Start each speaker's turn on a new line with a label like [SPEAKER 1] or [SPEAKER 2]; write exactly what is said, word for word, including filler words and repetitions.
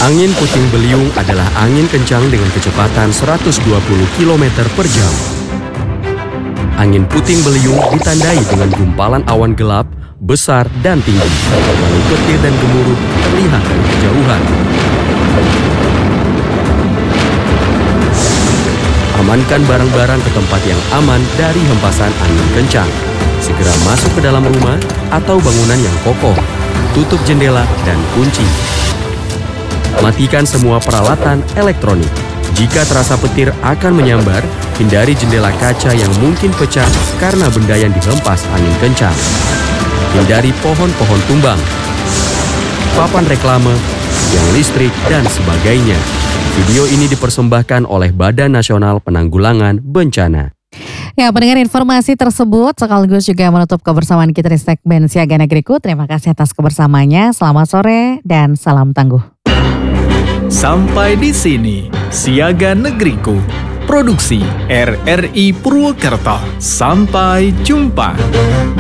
[SPEAKER 1] Angin puting beliung adalah angin kencang dengan kecepatan seratus dua puluh kilometer per jam. Angin puting beliung ditandai dengan gumpalan awan gelap, besar dan tinggi, lalu petir dan gemuruh terlihat dari kejauhan. Amankan barang-barang ke tempat yang aman dari hempasan angin kencang. Segera masuk ke dalam rumah atau bangunan yang kokoh. Tutup jendela dan kunci. Matikan semua peralatan elektronik. Jika terasa petir akan menyambar, hindari jendela kaca yang mungkin pecah karena benda yang dihempas angin kencang. Hindari pohon-pohon tumbang, papan reklame, tiang listrik, dan sebagainya. Video ini dipersembahkan oleh Badan Nasional Penanggulangan Bencana.
[SPEAKER 2] Ya, pendengar, informasi tersebut sekaligus juga menutup kebersamaan kita di segmen Siaga Negeriku. Terima kasih atas kebersamaannya. Selamat sore dan salam tangguh.
[SPEAKER 3] Sampai di sini Siaga Negeriku, produksi R R I Purwokerto. Sampai jumpa.